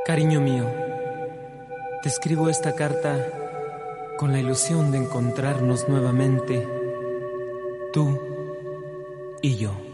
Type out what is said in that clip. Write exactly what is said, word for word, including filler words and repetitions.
Cariño mío, te escribo esta carta con la ilusión de encontrarnos nuevamente, tú y yo.